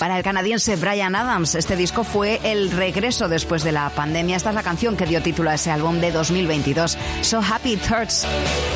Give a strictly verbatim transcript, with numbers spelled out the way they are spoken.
Para el canadiense Bryan Adams, este disco fue el regreso después de la pandemia. Esta es la canción que dio título a ese álbum de dos mil veintidós, So Happy It Hurts.